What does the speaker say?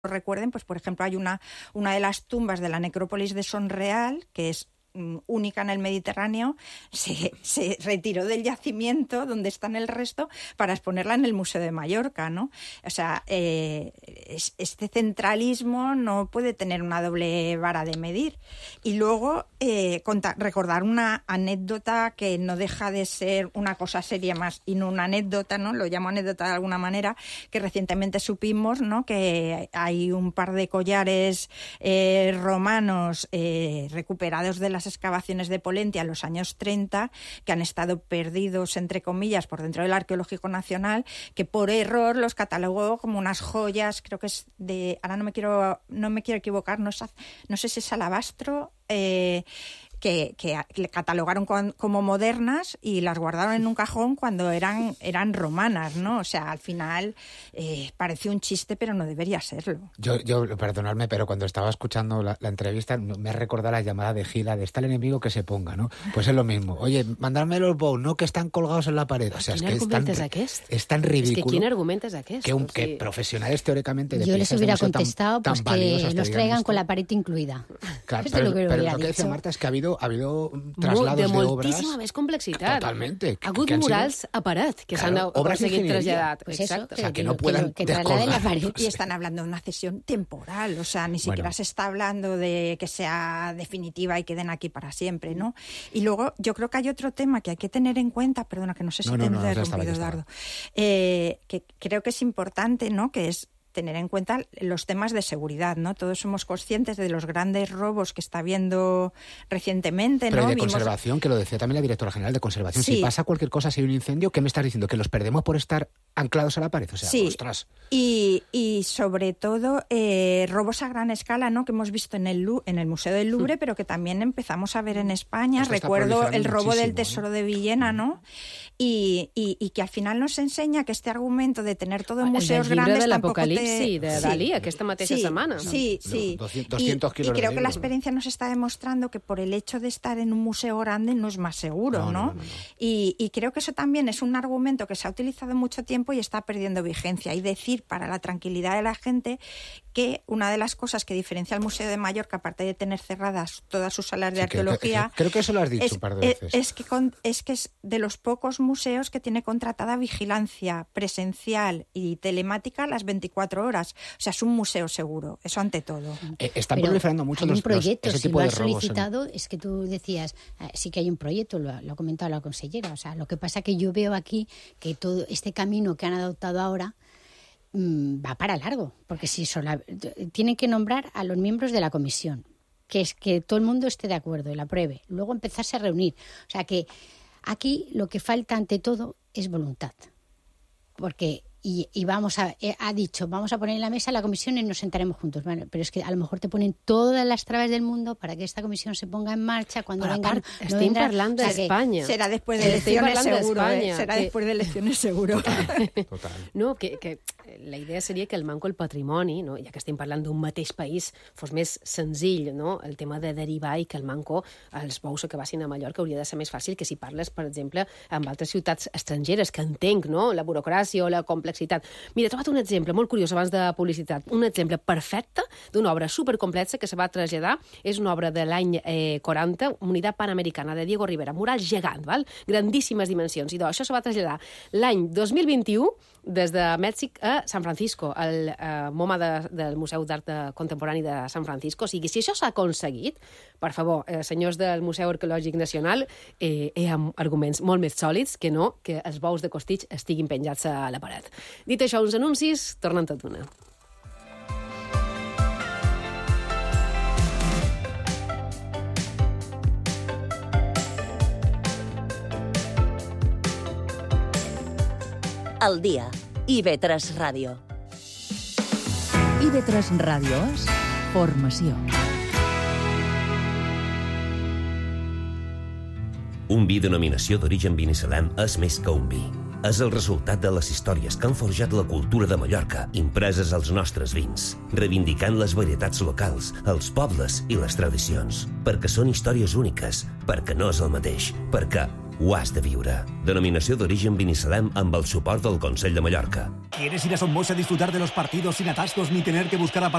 recuerden, pues por ejemplo hay una de las tumbas de la necrópolis de Son Real, que es única en el Mediterráneo, se retiró del yacimiento donde están el resto para exponerla en el Museo de Mallorca, ¿no? O sea, este centralismo no puede tener una doble vara de medir. Y luego recordar una anécdota que no deja de ser una cosa seria más y no una anécdota, ¿no? Lo llamo anécdota de alguna manera, que recientemente supimos, ¿no?, que hay un par de collares romanos recuperados de las excavaciones de Pollentia en los años 30, que han estado perdidos, entre comillas, por dentro del Arqueológico Nacional, que por error los catalogó como unas joyas, creo que es de, ahora no me quiero equivocar, no sé si es alabastro, que catalogaron como modernas y las guardaron en un cajón cuando eran romanas, ¿no? O sea, al final pareció un chiste, pero no debería serlo. Yo perdonadme, pero cuando estaba escuchando la entrevista me ha recordado la llamada de Gila de está el enemigo que se ponga, ¿no? Pues es lo mismo. Oye, mandadme los bous, no que están colgados en la pared. O sea, es que es tan ridículo. És que quin argument és aquest? Que profesionales teóricamente de yo les hubiera contestado tan que los traigan con la pared incluida. Claro, pero lo que decía Marta es que ha habido traslados de obras... De moltíssima més complexitat. Totalmente. Ha hagut murals a paret que s'han seguit traslladat. Pues eso, o sea, que no puedan que trasladen la pared. Y están hablando de una cesión temporal, o sea, ni siquiera se está hablando de que sea definitiva y queden aquí para siempre, ¿no? Y luego yo creo que hay otro tema que hay que tener en cuenta, perdona, que no sé si te he interrumpido, Dardo, que creo que es importante, ¿no?, que es tener en cuenta los temas de seguridad, ¿no? Todos somos conscientes de los grandes robos que está habiendo recientemente, ¿no? Pero de conservación, que lo decía también la directora general de conservación. Sí. Si pasa cualquier cosa, si hay un incendio, ¿qué me estás diciendo? ¿Que los perdemos por estar anclados a la pared? O sea, sí. Ostras. Y sobre todo robos a gran escala, ¿no?, que hemos visto en el Museo del Louvre, pero que también empezamos a ver en España. Recuerdo el robo del Tesoro de Villena, ¿no? Y que al final nos enseña que este argumento de tener todo en museos grandes tampoco de Dalí, aquesta mateixa setmana. Sí. 200 kilos y creo que la experiencia nos está demostrando que por el hecho de estar en un museo grande no es más seguro, ¿no? Y creo que eso también es un argumento que se ha utilizado mucho tiempo y está perdiendo vigencia. Y decir, para la tranquilidad de la gente, que una de las cosas que diferencia al Museo de Mallorca, aparte de tener cerradas todas sus salas de arqueología... Creo que eso lo has dicho un par de veces. Es que es de los pocos museos que tiene contratada vigilancia presencial y telemática las 24 horas. O sea, es un museo seguro, eso ante todo. Están proliferando mucho ese tipo de robos. Lo has solicitado, es que tú decías, sí que hay un proyecto, lo ha comentado la consellera. O sea, lo que pasa que yo veo aquí que todo este camino que han adoptado ahora va para largo, porque si tienen que nombrar a los miembros de la comisión, que es que todo el mundo esté de acuerdo y la apruebe, luego empezarse a reunir. O sea que aquí lo que falta ante todo es voluntad, porque ha dicho, vamos a poner en la mesa la comisión y nos sentaremos juntos. Bueno, pero es que a lo mejor te ponen todas las trabas del mundo para que esta comisión se ponga en marcha cuando vengan. Estem parlant d'Espanya. Serà després d'eleccions seguro, Serà després d'eleccions seguro. Total. No, que la idea seria que el manco el patrimoni, no, ja que estem parlant d'un mateix país, fos més senzill, no? El tema de derivar i que el manco, els bous que passin a Mallorca hauria de ser més fàcil que si parles, per exemple, amb altres ciutats estrangeres, que entenc, no?, la burocràcia o la complexitat. Mira, he trobat un exemple molt curiós abans de publicitat, un exemple perfecte d'una obra supercomplexa que se va traslladar, és una obra de l'any 40, Unitat Panamericana de Diego Rivera, mural gegant, val? Grandíssimes dimensions, i això se va traslladar l'any 2021 des de Mèxic a San Francisco, al MoMA del Museu d'Art Contemporani de San Francisco. O sigui, si això s'ha aconseguit, per favor, senyors del Museu Arqueològic Nacional, hi ha arguments molt més sòlids que no que els bous de Costitx estiguin penjats a la paret. Dit això, uns anuncis, tornen tot d'una. Al dia. IB3 Ràdio. IB3 Ràdio és formació. Un vi denominació d'origen vinicel·lem és més que un vi. És el resultat de les històries que han forjat la cultura de Mallorca, impreses als nostres vins, reivindicant les varietats locals, els pobles i les tradicions, perquè són històries úniques, perquè no és el mateix, perquè ho has de viure. Denominació d'origen Binissalem amb el suport del Consell de Mallorca. ¿Quieres ir a Somos a disfrutar de los partidos sin atascos ni tener que buscar apartamentos